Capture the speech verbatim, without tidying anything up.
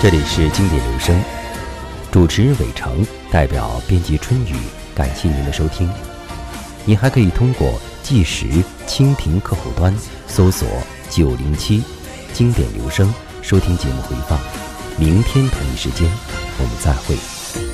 这里是经典留声，主持人伟成，代表编辑春雨，感谢您的收听。您还可以通过计时蜻蜓客户端搜索九零七经典留声收听节目回放。明天同一时间我们再会。